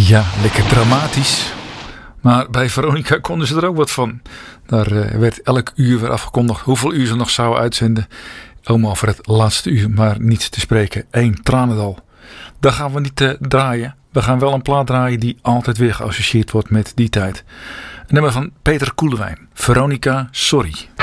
Ja, lekker dramatisch. Maar bij Veronica konden ze er ook wat van. Daar werd elk uur weer afgekondigd hoeveel uur ze nog zouden uitzenden. Allemaal voor het laatste uur, maar niet te spreken. 1 tranendal. Dat gaan we niet draaien. We gaan wel een plaat draaien die altijd weer geassocieerd wordt met die tijd. Een nummer van Peter Koelewijn. Veronica, sorry.